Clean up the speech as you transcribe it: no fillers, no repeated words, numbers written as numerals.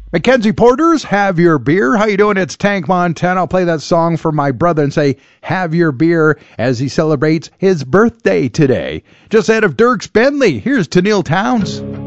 Mackenzie Porter's Have Your Beer. How you doing? It's Tank Montana. I'll play that song for my brother and say, have your beer, as he celebrates his birthday today. Just ahead of Dierks Bentley, here's Tenille Townes.